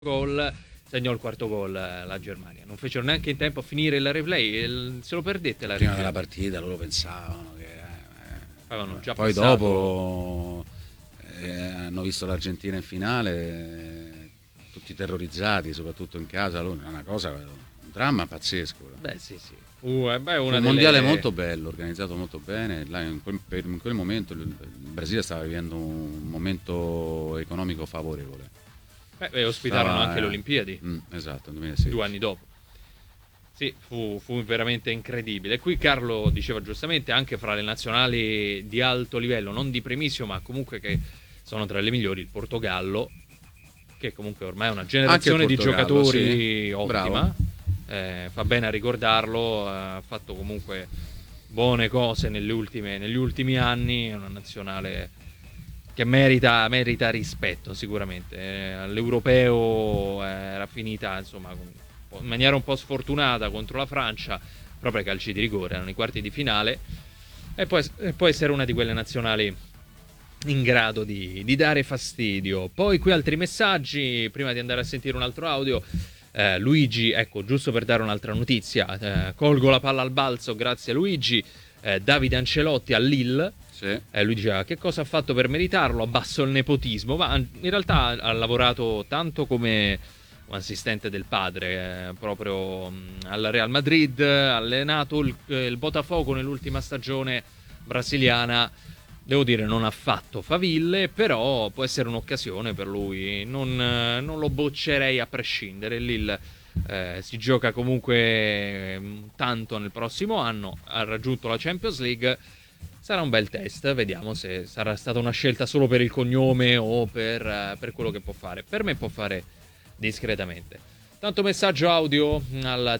gol, segnò il quarto gol la Germania. Non fecero neanche in tempo a finire il replay, se lo perdette la prima replay. della partita loro pensavano che avevano già poi passato. dopo hanno visto l'Argentina in finale, tutti terrorizzati, soprattutto in casa. Allora, è una cosa, un dramma pazzesco. Beh, sì. Un mondiale molto bello, organizzato molto bene. Là, in quel momento il Brasile stava vivendo un momento economico favorevole. Ospitarono anche le Olimpiadi. Esatto, 2006. 2 anni dopo. Sì, fu veramente incredibile. Qui Carlo diceva giustamente, anche fra le nazionali di alto livello, non di primissimo, ma comunque che sono tra le migliori, il Portogallo, che comunque ormai è una generazione di giocatori sì, ottima. Fa bene a ricordarlo, ha fatto comunque buone cose negli ultimi anni, è una nazionale che merita rispetto sicuramente. All'europeo era finita insomma in maniera un po' sfortunata contro la Francia, proprio ai calci di rigore, erano i quarti di finale, e può essere una di quelle nazionali in grado di dare fastidio. Poi qui altri messaggi, prima di andare a sentire un altro audio. Luigi, ecco, giusto per dare un'altra notizia, colgo la palla al balzo, grazie a Luigi. Davide Ancelotti a Lille. Sì. Lui diceva: che cosa ha fatto per meritarlo? Abbasso il nepotismo, ma in realtà ha lavorato tanto come assistente del padre, proprio al Real Madrid, ha allenato il Botafogo nell'ultima stagione brasiliana. Devo dire, non ha fatto faville, però può essere un'occasione per lui. Non lo boccerei a prescindere. Lille si gioca comunque tanto nel prossimo anno. Ha raggiunto la Champions League. Sarà un bel test. Vediamo se sarà stata una scelta solo per il cognome o per quello che può fare. Per me può fare discretamente. Tanto messaggio audio al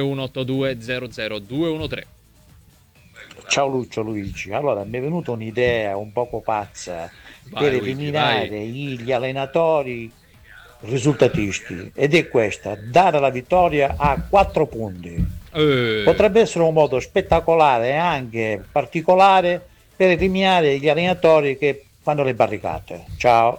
331-8200-213. Ciao Luigi, allora mi è venuta un'idea un poco pazza per eliminare gli allenatori risultatisti, ed è questa: dare la vittoria a 4 punti. Potrebbe essere un modo spettacolare e anche particolare per eliminare gli allenatori che fanno le barricate. Ciao.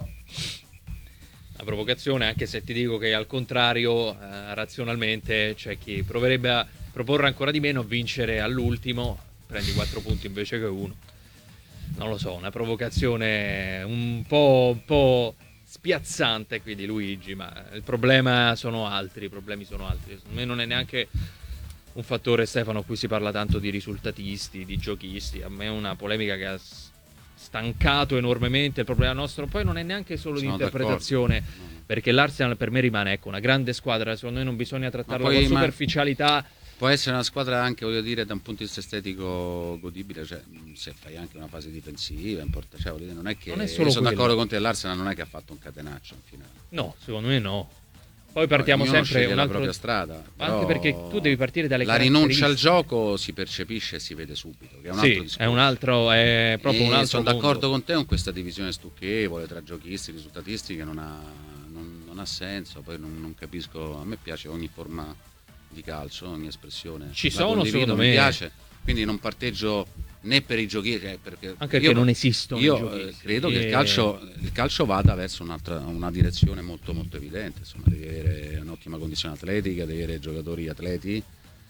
La provocazione, anche se ti dico che al contrario, razionalmente c'è chi proverebbe a proporre ancora di meno, vincere all'ultimo, prendi 4 punti invece che 1. Non lo so, una provocazione un po' spiazzante qui di Luigi, ma il problema sono altri, i problemi sono altri. Secondo me non è neanche un fattore, Stefano, a cui si parla tanto di risultatisti, di giochisti. A me è una polemica che ha stancato enormemente. Il problema nostro poi non è neanche solo di interpretazione, perché l'Arsenal per me rimane una grande squadra. Secondo me non bisogna trattarla con superficialità. Può essere una squadra anche, voglio dire, da un punto di vista estetico godibile, cioè se fai anche una fase difensiva, cioè, voglio dire, non è che non è solo io sono d'accordo con te, l'Arsenal non è che ha fatto un catenaccio in finale. No, secondo me no. Poi partiamo sempre la propria strada, anche perché tu devi partire dalle la rinuncia al gioco si percepisce e si vede subito, che è un altro discorso. È proprio un altro sono mondo. d'accordo con te con questa divisione stucchevole tra giochisti e risultatisti che non ha senso. Poi non capisco, a me piace ogni forma di calcio, ogni espressione, ci sono, secondo me mi piace, quindi non parteggio né per i giochi, perché anche perché non esistono io credo che il calcio vada verso una direzione molto molto evidente, insomma, devi avere un'ottima condizione atletica, devi avere giocatori atleti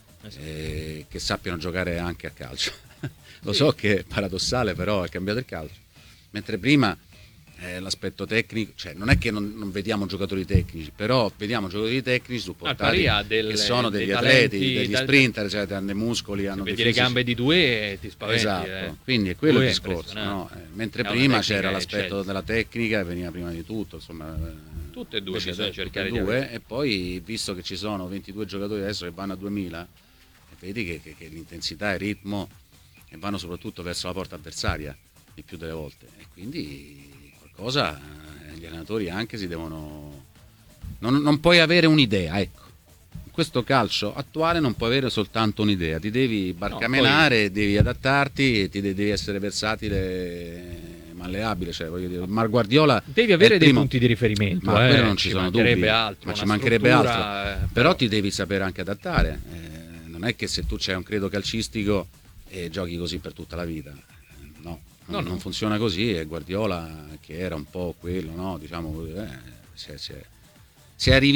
che sappiano giocare anche a calcio. Lo so che è paradossale, però è cambiato il calcio, mentre prima l'aspetto tecnico, cioè non è che non vediamo giocatori tecnici, però vediamo giocatori tecnici supportati che sono degli atleti, degli sprinter, cioè hanno dei muscoli, hanno dei le gambe di due e ti spaventi. Esatto, quindi è quello il discorso, no? Mentre prima c'era l'aspetto della tecnica che veniva prima di tutto, insomma, tutte e due bisogna cercare di avere. E poi, visto che ci sono 22 giocatori adesso che vanno a 2000, vedi che l'intensità e il ritmo vanno soprattutto verso la porta avversaria il più delle volte, e quindi cosa gli allenatori anche si devono non puoi avere un'idea, ecco, in questo calcio attuale non puoi avere soltanto un'idea, ti devi barcamenare, devi adattarti e devi essere versatile, malleabile, cioè voglio dire, Mar Guardiola devi avere dei punti di riferimento, ma quello non ci sono dubbi, altro, ma ci mancherebbe altro, però ti devi sapere anche adattare, non è che se tu c'hai un credo calcistico e giochi così per tutta la vita, no. Non funziona così, e Guardiola, che era un po' quello, no? Diciamo, se arrivi